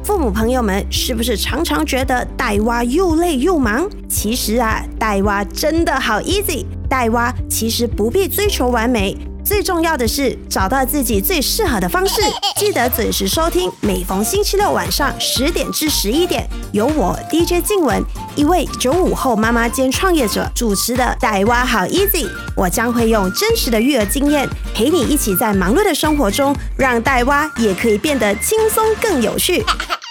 父母朋友们是不是常常觉得带娃又累又忙？其实啊，带娃真的好 easy。带娃其实不必追求完美，最重要的是找到自己最适合的方式。记得准时收听，每逢星期六晚上10点至11点，由我 DJ 静雯，一位95后妈妈兼创业者主持的带娃好 easy。我将会用真实的育儿经验，陪你一起在忙碌的生活中，让带娃也可以变得轻松更有趣。